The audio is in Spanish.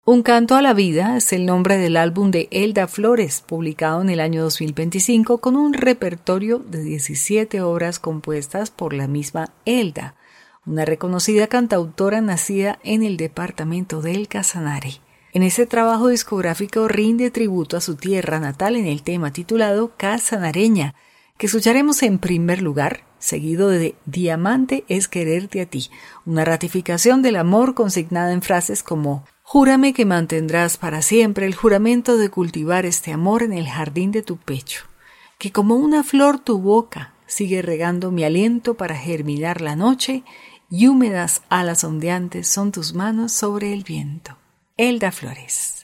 Un canto a la vida es el nombre del álbum de Elda Flores, publicado en el año 2025 con un repertorio de 17 obras compuestas por la misma Elda, una reconocida cantautora nacida en el departamento del Casanare. En ese trabajo discográfico rinde tributo a su tierra natal en el tema titulado Casanareña, que escucharemos en primer lugar, seguido de Diamante es quererte a ti, una ratificación del amor consignada en frases como júrame que mantendrás para siempre el juramento de cultivar este amor en el jardín de tu pecho, que como una flor tu boca sigue regando mi aliento para germinar la noche y húmedas alas ondeantes son tus manos sobre el viento. Elda Flores.